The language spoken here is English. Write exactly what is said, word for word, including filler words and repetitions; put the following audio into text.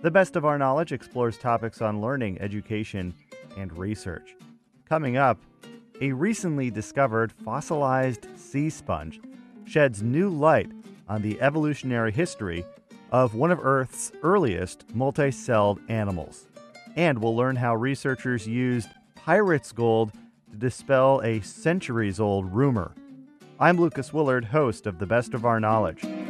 The Best of Our Knowledge explores topics on learning, education, and research. Coming up, a recently discovered fossilized sea sponge sheds new light on the evolutionary history of one of Earth's earliest multicelled animals. And we'll learn how researchers used pirate's gold to dispel a centuries-old rumor. I'm Lucas Willard, host of The Best of Our Knowledge.